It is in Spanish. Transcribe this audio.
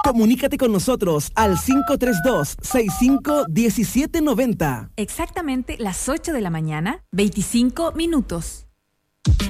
Comunícate con nosotros al 532-651790. Exactamente las 8 de la mañana, 25 minutos.